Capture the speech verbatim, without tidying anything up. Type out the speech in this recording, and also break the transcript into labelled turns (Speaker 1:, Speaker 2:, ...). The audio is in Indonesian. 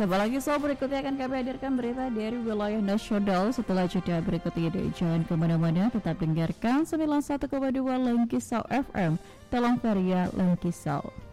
Speaker 1: Kembali lagi so berikutnya akan kami hadirkan berita dari wilayah nasional. Setelah jeda berikut ini, jangan kemana-mana, tetap dengarkan sembilan puluh satu koma dua Lengkisau F M, Telang Varia Lengkisau.